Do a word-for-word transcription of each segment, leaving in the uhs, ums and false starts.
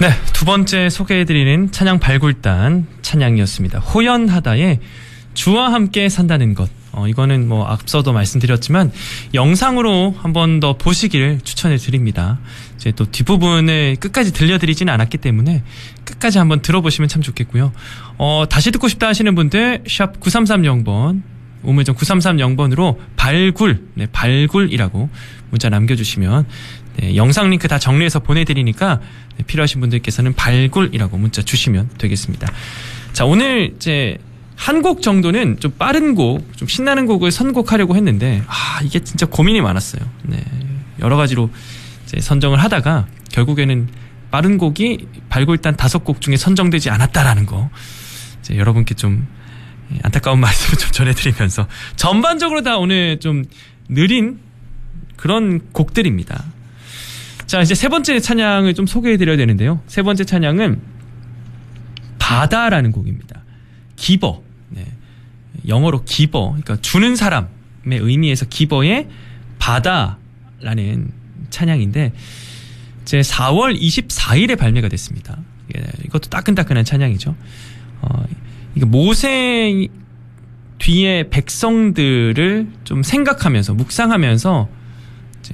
네, 두 번째 소개해드리는 찬양 발굴단 찬양이었습니다. 호연하다의 주와 함께 산다는 것. 어, 이거는 뭐 앞서도 말씀드렸지만 영상으로 한 번 더 보시기를 추천해 드립니다. 이제 또 뒷부분을 끝까지 들려드리지는 않았기 때문에 끝까지 한번 들어보시면 참 좋겠고요. 어, 다시 듣고 싶다 하시는 분들 샵 구삼삼영 번, 우물정 구삼삼영 번으로 발굴, 네, 발굴이라고 문자 남겨주시면 네, 영상 링크 다 정리해서 보내드리니까 네, 필요하신 분들께서는 발굴이라고 문자 주시면 되겠습니다. 자, 오늘 이제 한 곡 정도는 좀 빠른 곡, 좀 신나는 곡을 선곡하려고 했는데 아, 이게 진짜 고민이 많았어요. 네, 여러 가지로 이제 선정을 하다가 결국에는 빠른 곡이 발굴단 다섯 곡 중에 선정되지 않았다라는 거, 이제 여러분께 좀 안타까운 말씀을 좀 전해드리면서 전반적으로 다 오늘 좀 느린 그런 곡들입니다. 자, 이제 세 번째 찬양을 좀 소개해드려야 되는데요. 세 번째 찬양은 바다라는 곡입니다. 기버. 네. 영어로 기버, 그러니까 주는 사람의 의미에서 기버의 바다라는 찬양인데 제 사월 이십사일에 발매가 됐습니다. 예, 이것도 따끈따끈한 찬양이죠. 어, 이게 모세 뒤에 백성들을 좀 생각하면서 묵상하면서 이제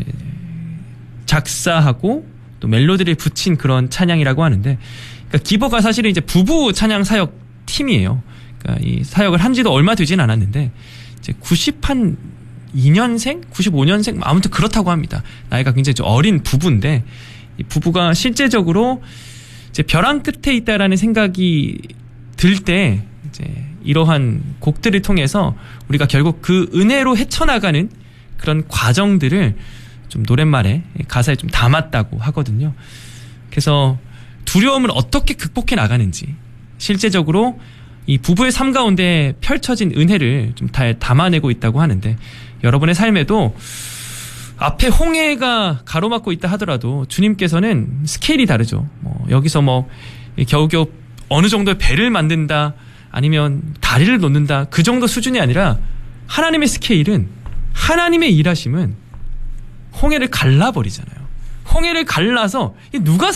작사하고 또 멜로디를 붙인 그런 찬양이라고 하는데, 그러니까 기버가 사실은 이제 부부 찬양 사역 팀이에요. 그러니까 이 사역을 한 지도 얼마 되진 않았는데 이제 구십이 년생, 구십오 년생 아무튼 그렇다고 합니다. 나이가 굉장히 좀 어린 부부인데 이 부부가 실제적으로 이제 벼랑 끝에 있다라는 생각이 들 때 이제 이러한 곡들을 통해서 우리가 결국 그 은혜로 헤쳐나가는 그런 과정들을 좀 노랫말에 가사에 좀 담았다고 하거든요. 그래서 두려움을 어떻게 극복해 나가는지, 실제적으로 이 부부의 삶 가운데 펼쳐진 은혜를 좀 다 담아내고 있다고 하는데, 여러분의 삶에도 앞에 홍해가 가로막고 있다 하더라도 주님께서는 스케일이 다르죠. 뭐 여기서 뭐 겨우겨우 어느 정도의 배를 만든다, 아니면 다리를 놓는다, 그 정도 수준이 아니라 하나님의 스케일은, 하나님의 일하심은 홍해를 갈라버리잖아요. 홍해를 갈라서 누가